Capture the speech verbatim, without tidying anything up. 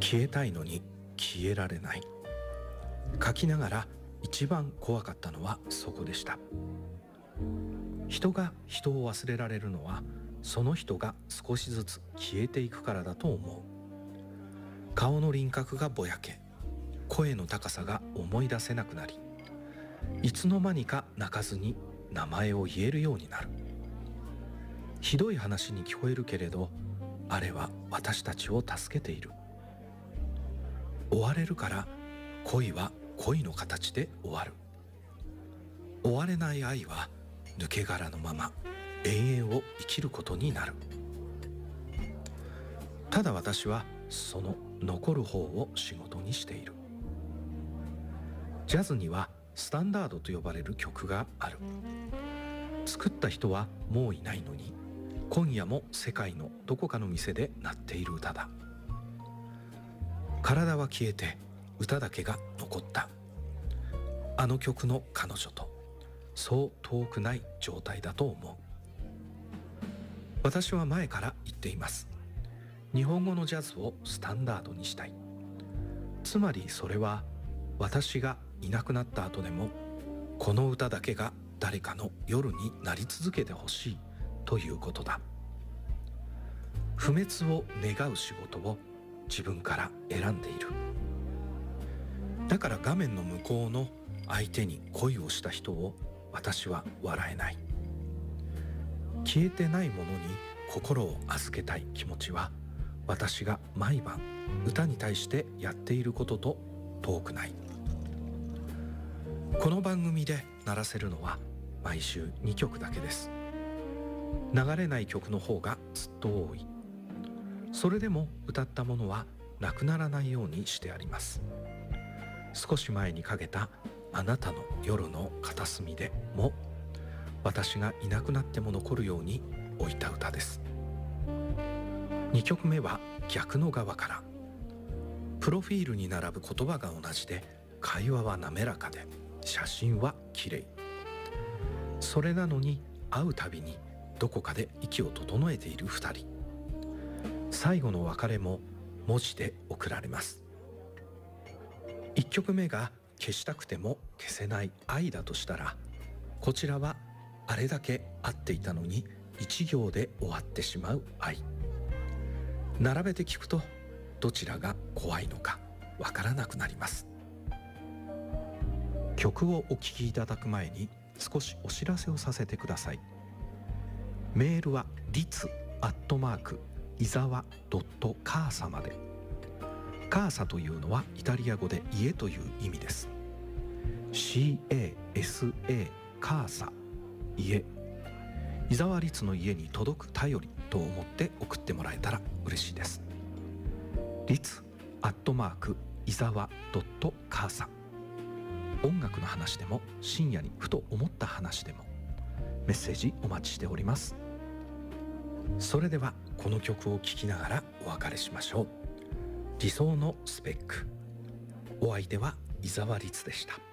消えたいのに消えられない。書きながら一番怖かったのはそこでした。人が人を忘れられるのはその人が少しずつ消えていくからだと思う。顔の輪郭がぼやけ、声の高さが思い出せなくなり、いつの間にか泣かずに名前を言えるようになる。ひどい話に聞こえるけれど、あれは私たちを助けている。追われるから恋は恋の形で終わる。追われない愛は抜け殻のまま永遠を生きることになる。ただ私はその残る方を仕事にしている。ジャズにはスタンダードと呼ばれる曲がある。作った人はもういないのに、今夜も世界のどこかの店で鳴っている歌だ。体は消えて歌だけが残った。あの曲の彼女とそう遠くない状態だと思う。私は前から言っています。日本語のジャズをスタンダードにしたい。つまりそれは私がいなくなった後でもこの歌だけが誰かの夜になり続けてほしいということだ。不滅を願う仕事を自分から選んでいる。だから画面の向こうの相手に恋をした人を私は笑えない。消えてないものに心を預けたい気持ちは私が毎晩歌に対してやっていることと遠くない。この番組で鳴らせるのは毎週にきょくだけです。流れない曲の方がずっと多い。それでも歌ったものはなくならないようにしてあります。少し前にかけたあなたの夜の片隅でも私がいなくなっても残るように置いた歌です。にきょくめは逆の側から。プロフィールに並ぶ言葉が同じで、会話は滑らかで写真は綺麗。それなのに会うたびにどこかで息を整えているふたり。最後の別れも文字で送られます。いっきょくめが消したくても消せない愛だとしたら、こちらはあれだけ会っていたのに一行で終わってしまう愛。並べて聞くとどちらが怖いのかわからなくなります。曲をお聴きいただく前に少しお知らせをさせてください。メールはリツアットマーク伊沢ドットカーサまで。カーサというのはイタリア語で家という意味です。 シーエーエスエー カーサ、家。伊沢律の家に届く頼りと思って送ってもらえたら嬉しいです。律アットマーク伊沢ドットカーサ。音楽の話でも深夜にふと思った話でもメッセージお待ちしております。それではこの曲を聴きながらお別れしましょう。理想のスペック。お相手は伊沢律でした。